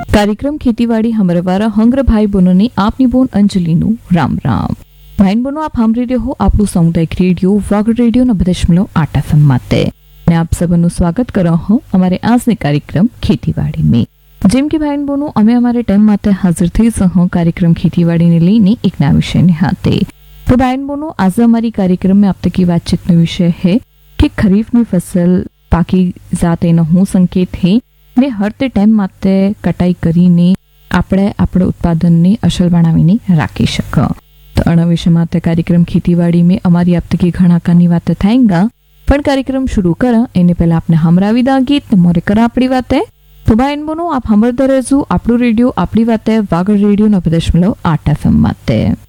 कार्यक्रम खेतीवाड़ी हमारे वारा हंग्र भाई बहनों ने आपनी बोन अंजलि नु राम राम। भाई बहनों आप हम रेडियो हो आपू सामुदायिक रेडियो वागड़ रेडियो 90.8 FM माते मैं आप सबનું સ્વાગત કરું હું અમારે આજની કાર્યક્રમ ખેતીવાડી में। જેમ કે ભાઈ બહેનો અમે અમારે ટાઈમ માટે હાજર થઈ સહો કાર્યક્રમ ખેતીવાડીને લઈને એક નવા વિષયને હાથે। तो भाई बहनों आज हमारी कार्यक्रम में अब तक की बातचीत નો विषय है कि खरीफ ની फसल પાકી જાતે નો હું સંકેત है ને હર તે ટાઈમ માટે કટાઈ કરીને આપણે આપણો ઉત્પાદનને અસલ બનાવીને રાખી શકો। તો આના વિષય માટે કાર્યક્રમ ખેતીવાડી में અમારી अब तक की घणा कानी वाते थाएंगा पण कार्यक्रम शुरू करा एने पहला आपने हमरावी दा गीत मोरे करा आपड़ी वाते। तो भाई बहनों आप हमरदा रहेजो आपड़ो रेडियो आपड़ी वाते वागड़ रेडियो 90.8 FM माते।